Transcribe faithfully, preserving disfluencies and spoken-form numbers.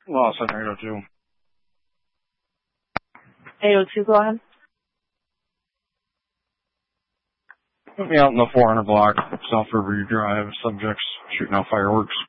Well, seven eight oh two. eight oh two, go ahead. Put me out in the four hundred block, South Riverview Drive. Subjects shooting out fireworks.